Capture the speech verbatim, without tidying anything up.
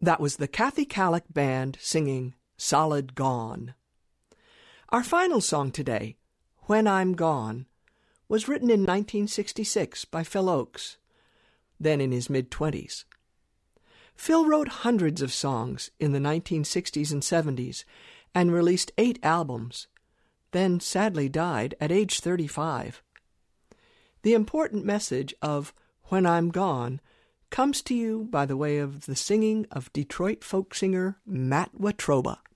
That was the Kathy Kallick Band singing Solid Gone. Our final song today, When I'm Gone, was written in nineteen sixty-six by Phil Ochs, then in his mid-twenties. Phil wrote hundreds of songs in the nineteen sixties and seventies and released eight albums, then sadly died at age thirty-five. The important message of When I'm Gone comes to you by the way of the singing of Detroit folk singer Matt Watroba.